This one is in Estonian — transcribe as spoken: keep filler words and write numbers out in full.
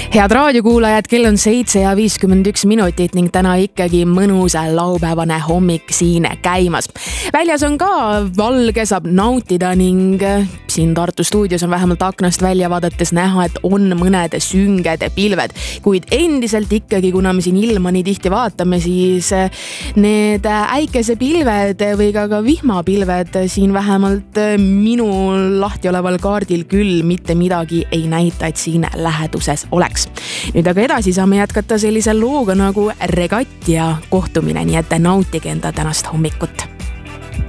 Head raadiokuulajad, kell on seitse ja viiskümmend üks minutit ning täna ikkagi mõnus laupäevane hommik siin käimas. Väljas on ka valge, saab nautida ning siin Tartu stuudios on vähemalt aknast välja vaadates näha, et on mõned sünged pilved. Kuid endiselt ikkagi, kuna me siin ilma nii tihti vaatame, siis need äikesepilved või ka, ka vihmapilved siin vähemalt minu lahti oleval kaardil küll mitte midagi ei näita, et siin läheduses oleks. Nüüd aga edasi saame jätkata sellise looga nagu regatt ja kohtumine, nii et nautige enda tänast hommikut.